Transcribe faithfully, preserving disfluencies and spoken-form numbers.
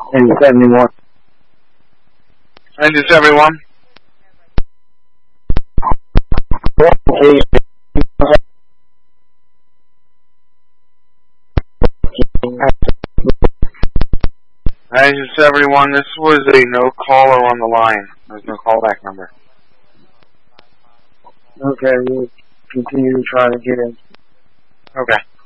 And seventy-one. Engine seventy-one. Engine seventy-one, this was a no caller on the line. There's no callback number. Okay, we'll continue to try to get in. Okay.